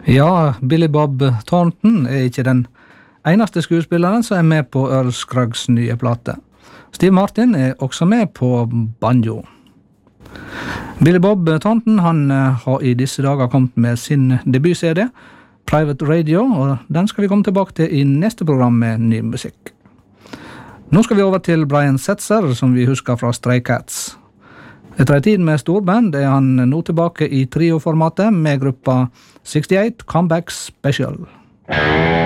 Ja, Billy Bob Thornton ikke den eneste skuespilleren som med på Earl Scruggs nye plate. Steve Martin også med på banjo. Billy Bob Thornton han har i disse dager kommet med sin debut-CD, Private Radio, og den skal vi komme tilbake til i neste program med ny musikk. Nå skal vi over til Brian Setzer, som vi husker fra Stray Cats. Etter en tid med storband han nå tilbake i trio-formatet med gruppa 68 Comeback Special.